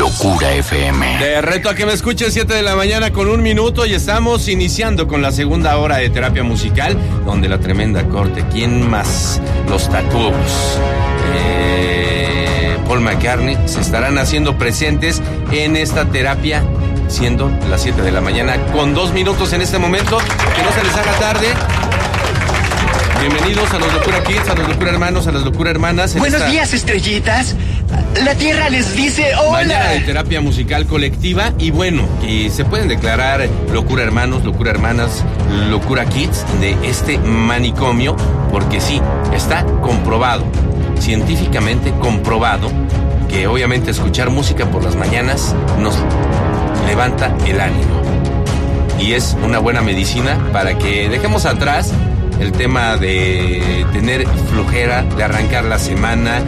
Locura FM. Te reto a que me escuches 7 de la mañana con 1 minuto y estamos iniciando con la segunda hora de terapia musical, donde la tremenda corte, ¿quién más? Los Tatuos, Paul McCartney, se estarán haciendo presentes en esta terapia, siendo las 7 de la mañana con 2 minutos en este momento, que no se les haga tarde. Bienvenidos a los Locura Kids, a los Locura Hermanos, a las Locura Hermanas. Buenos días, estrellitas. La Tierra les dice hola. Mañana de terapia musical colectiva y bueno, que se pueden declarar Locura Hermanos, Locura Hermanas, Locura Kids de este manicomio, porque sí, está comprobado, científicamente comprobado, que obviamente escuchar música por las mañanas nos levanta el ánimo. Y es una buena medicina para que dejemos atrás el tema de tener flojera, de arrancar la semana,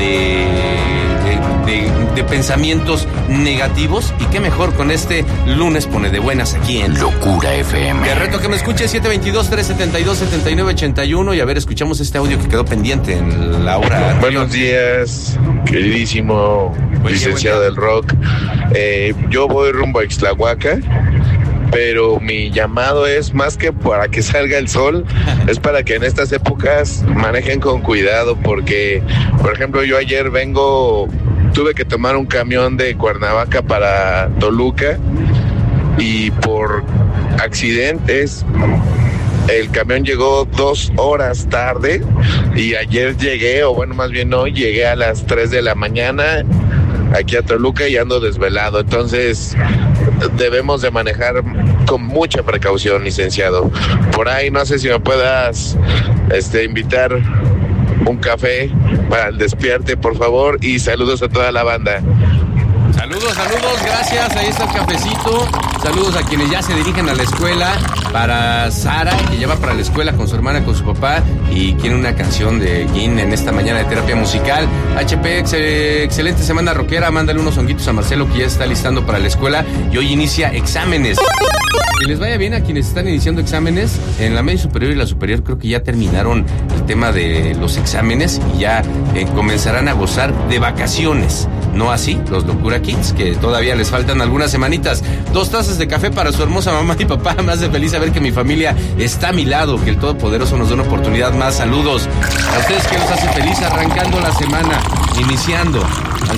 de pensamientos negativos. Y qué mejor con este lunes pone de buenas aquí en Locura FM. Te reto que me escuches 722-372-7981 y a ver, escuchamos este audio que quedó pendiente en la hora anterior. Buenos días, queridísimo licenciado del rock. Yo voy rumbo a Ixtlahuaca, pero mi llamado es más que para que salga el sol, es para que en estas épocas manejen con cuidado, porque, por ejemplo, yo ayer tuve que tomar un camión de Cuernavaca para Toluca y por accidentes el camión llegó 2 horas tarde y ayer llegué, o bueno, más bien hoy llegué a las 3 de la mañana aquí a Toluca y ando desvelado. Entonces debemos de manejar con mucha precaución, licenciado. Por ahí no sé si me puedas invitar un café para el despierte, por favor, y saludos a toda la banda. Saludos, gracias, ahí está el cafecito. Saludos a quienes ya se dirigen a la escuela. Para Sara, que lleva para la escuela con su hermana, con su papá, y quiere una canción de Gin en esta mañana de terapia musical. HP, excelente semana rockera. Mándale unos honguitos a Marcelo, que ya está listando para la escuela y hoy inicia exámenes. Que les vaya bien a quienes están iniciando exámenes. En la media superior y la superior creo que ya terminaron el tema de los exámenes y ya comenzarán a gozar de vacaciones. No así los Locura Kids, que todavía les faltan algunas semanitas. 2 tazas de café para su hermosa mamá y papá. Me hace feliz saber que mi familia está a mi lado, que el Todopoderoso nos da una oportunidad más. Saludos a ustedes, que los hace feliz arrancando la semana, iniciando al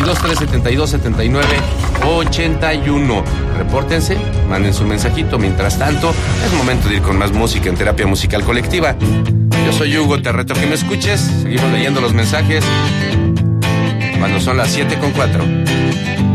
722-372-7981. Repórtense, manden su mensajito. Mientras tanto, es momento de ir con más música en terapia musical colectiva. Yo soy Hugo, te reto que me escuches. Seguimos leyendo los mensajes cuando son las 7:04.